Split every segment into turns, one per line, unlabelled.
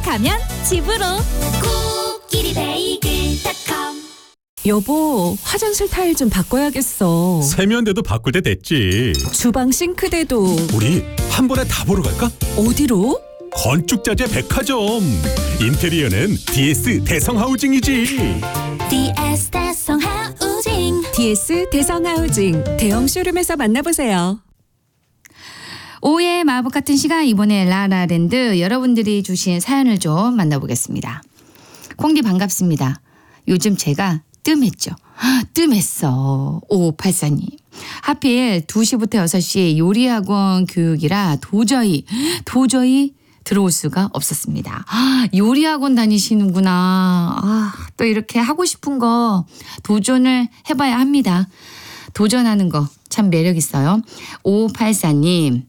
가면 집으로.
코끼리 베이글닷컴.
여보, 화장실 타일 좀 바꿔야겠어.
세면대도 바꿀 때 됐지.
주방 싱크대도.
우리 한 번에 다 보러 갈까?
어디로?
건축자재 백화점. 인테리어는 DS 대성하우징이지.
DS 대성하우징.
DS 대성하우징 대형 쇼룸에서 만나보세요.
오후의 마법 같은 시간, 이번에 라라랜드 여러분들이 주신 사연을 좀 만나보겠습니다. 콩디 반갑습니다. 요즘 제가 뜸했죠. 뜸했어. 5584님. 하필 2시부터 6시 요리학원 교육이라 도저히 들어올 수가 없었습니다. 요리학원 다니시는구나. 또 이렇게 하고 싶은 거 도전을 해봐야 합니다. 도전하는 거 참 매력 있어요. 5584님.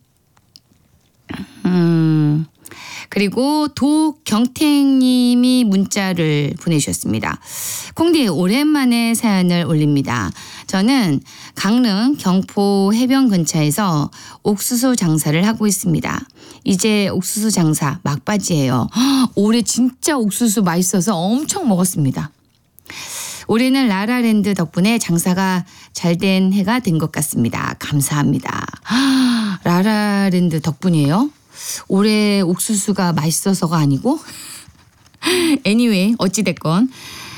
그리고 도경택님이 문자를 보내주셨습니다. 콩디 오랜만에 사연을 올립니다. 저는 강릉 경포 해변 근처에서 옥수수 장사를 하고 있습니다. 이제 옥수수 장사 막바지예요. 올해 진짜 옥수수 맛있어서 엄청 먹었습니다. 올해는 라라랜드 덕분에 장사가 잘된 해가 된 것 같습니다. 감사합니다. 라라랜드 덕분이에요? 올해 옥수수가 맛있어서가 아니고 anyway 어찌됐건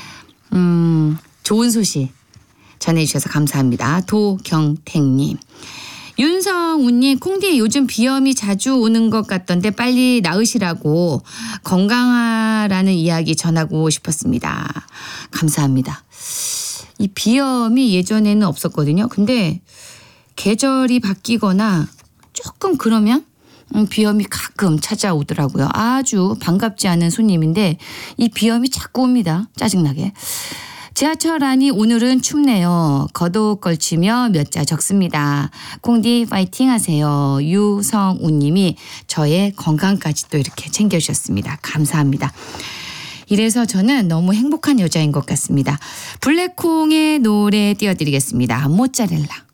좋은 소식 전해주셔서 감사합니다. 도경택님. 윤성우님, 콩디 요즘 비염이 자주 오는 것 같던데 빨리 나으시라고 건강하라는 이야기 전하고 싶었습니다. 감사합니다. 이 비염이 예전에는 없었거든요. 근데 계절이 바뀌거나 조금 그러면 비염이 가끔 찾아오더라고요. 아주 반갑지 않은 손님인데 이 비염이 자꾸 옵니다. 짜증나게. 지하철 안이 오늘은 춥네요. 겉옷 걸치며 몇 자 적습니다. 콩디 파이팅 하세요. 유성우님이 저의 건강까지 또 이렇게 챙겨주셨습니다. 감사합니다. 이래서 저는 너무 행복한 여자인 것 같습니다. 블랙콩의 노래 띄워드리겠습니다. 모짜렐라.